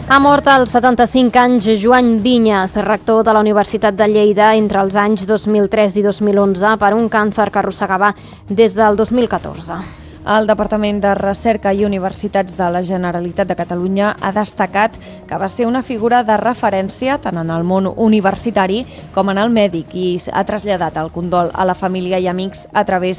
Ha mort als 75 anys Joan Vinyes, rector de la Universitat de Lleida entre els anys 2003 i 2011 per un càncer que arrossegava des del 2014. El Departament de Recerca i Universitats de la Generalitat de Catalunya ha destacat que va ser una figura de referència tant en el món universitari com en el mèdic i ha traslladat el condol a la família i amics a través